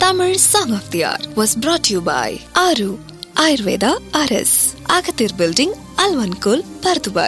Tamil Song of the Hour was brought to you by Aru Ayurveda RS, Agathir Building, Alvankul, Pardubai.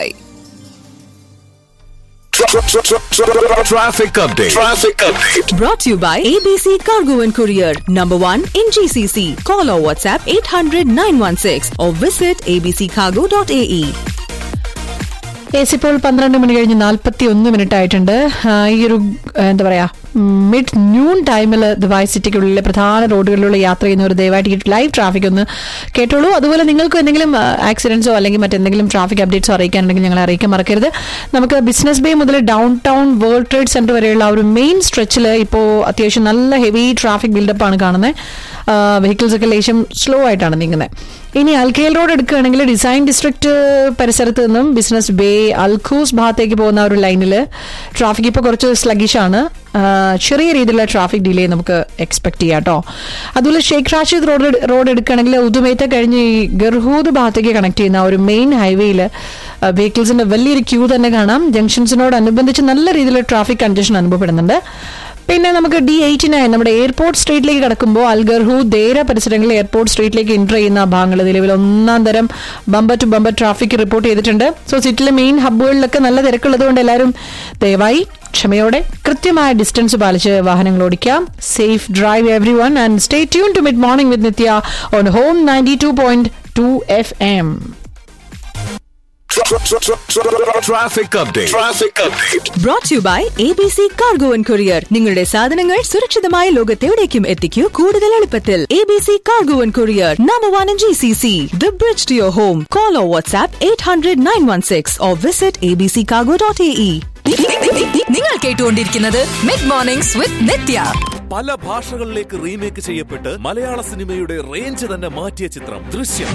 Traffic update. Brought to you by ABC Cargo and Courier, number 1 in GCC. Call or WhatsApp 800-916 or visit abccargo.ae. ഇപ്പോൾ 12 മണി കഴിഞ്ഞ് 41 minute ആയിട്ടുണ്ട്. ഈ ഒരു എന്താ പറയാ mid noon ടൈമിൽ Dubai സിറ്റിക്കുള്ളിലെ പ്രധാന റോഡുകളിലുള്ള യാത്ര ചെയ്യുന്നവർ ദയവായിട്ട് ഈ ലൈവ് ട്രാഫിക് ഒന്ന് കേട്ടോളൂ. അതുപോലെ നിങ്ങൾക്ക് എന്തെങ്കിലും ആക്സിഡൻസോ അല്ലെങ്കിൽ മറ്റെന്തെങ്കിലും ട്രാഫിക് അപ്ഡേറ്റ്സോ അറിയിക്കാനുണ്ടെങ്കിൽ ഞങ്ങളെ അറിയിക്കാൻ മറക്കരുത്. നമുക്ക് ബിസിനസ് ബേ മുതൽ down town world trade centre വരെയുള്ള ഒരു മെയിൻ സ്ട്രെച്ചിൽ ഇപ്പോൾ അത്യാവശ്യം നല്ല ഹെവി ട്രാഫിക് ബിൽഡപ്പാണ് കാണുന്നത്. വെഹിക്കിൾസ് ഒക്കെ ലേശം സ്ലോ ആയിട്ടാണ് നീങ്ങുന്നത്. ഇനി അൽഖേൽ റോഡ് എടുക്കുകയാണെങ്കിൽ ഡിസൈൻ ഡിസ്ട്രിക്ട് പരിസരത്ത് നിന്നും ബിസിനസ് ബേ അൽഖൂസ് ഭാഗത്തേക്ക് പോകുന്ന ഒരു ലൈനിൽ ട്രാഫിക് ഇപ്പോൾ കുറച്ച് സ്ലഗിഷാണ്. ചെറിയ രീതിയിലുള്ള ട്രാഫിക് ഡിലേ നമുക്ക് എക്സ്പെക്ട് ചെയ്യാം കേട്ടോ. അതുപോലെ ഷെയ്ഖ് റാഷിദ് റോഡ് എടുക്കുകയാണെങ്കിൽ ഉദുമേത്ത കഴിഞ്ഞ് ഈ ഗർഹൂദ് ഭാഗത്തേക്ക് കണക്ട് ചെയ്യുന്ന ഒരു മെയിൻ ഹൈവേയിൽ വെഹിക്കിൾസിന്റെ വലിയൊരു ക്യൂ തന്നെ കാണാം. ജംഗ്ഷൻസിനോടനുബന്ധിച്ച് നല്ല രീതിയിലുള്ള ട്രാഫിക് കൺജഷൻ അനുഭവപ്പെടുന്നുണ്ട്. പിന്നെ നമുക്ക് D89 നമ്മുടെ എയർപോർട്ട് സ്ട്രീറ്റിലേക്ക് കടക്കുമ്പോൾ അൽഗർഹു ദേര പരിസരങ്ങളിൽ എയർപോർട്ട് സ്ട്രീറ്റിലേക്ക് എൻ്റർ ചെയ്യുന്ന ഭാഗങ്ങൾ നിലവിൽ 1-ാം തരം bumper to bumper traffic report ചെയ്തിട്ടുണ്ട്. സോ സിറ്റിയിലെ മെയിൻ ഹബ്ബുകളിലൊക്കെ നല്ല തിരക്കുള്ളത് കൊണ്ട് എല്ലാവരും ദയവായി ക്ഷമയോടെ കൃത്യമായ ഡിസ്റ്റൻസ് പാലിച്ച് വാഹനങ്ങൾ ഓടിക്കാം. Safe drive every one and stay tune to mid morning with Nithya on home 92.2 FM. Traffic update. Brought to you by ABC Cargo and Courier. നിങ്ങളുടെ സാധനങ്ങൾ സുരക്ഷിതമായ ലോകത്തെവിടേക്കും എത്തിക്കൂ കൂടുതൽ എളുപ്പത്തിൽ. ABC Cargo and Courier, number 1 in GCC. The bridge to your home. Call or WhatsApp 800-916 or visit abccargo.ae. നിങ്ങൾ കേട്ടുകൊണ്ടിരിക്കുന്നത് mid mornings വിത്ത് നിത്യ. പല ഭാഷകളിലേക്ക് remake ചെയ്യപ്പെട്ട് മലയാള സിനിമയുടെ range തന്നെ മാറ്റിയ ചിത്രം ദൃശ്യം.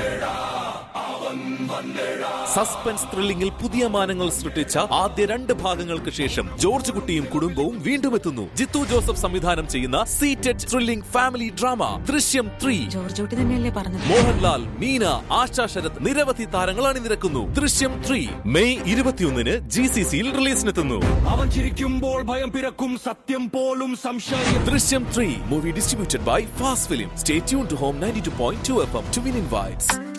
സസ്പെൻസ് ത്രില്ലിംഗിൽ പുതിയ മാനങ്ങൾ സൃഷ്ടിച്ച ആദ്യ 2 ഭാഗങ്ങൾക്ക് ശേഷം ജോർജ് കുട്ടിയും കുടുംബവും വീണ്ടും എത്തുന്നു. ജിത്തു ജോസഫ് സംവിധാനം ചെയ്യുന്ന സീറ്റഡ് ത്രില്ലിംഗ് ഫാമിലി ഡ്രാമ ദൃശ്യം 3. മോഹൻലാൽ, മീന, ആശാ ശരത് നിരവധി താരങ്ങൾ അണിനിരക്കുന്നു. ദൃശ്യം 3 മെയ് 21 GCCയിൽ റിലീസിനെത്തുന്നു. അവൻ ചിരിക്കുമ്പോൾ ഭയം പിറക്കും, സത്യം പോലും സംശയം. ദൃശ്യം 3 movie distributed by fast film. Stay tune to home 92.2 FM to win invites.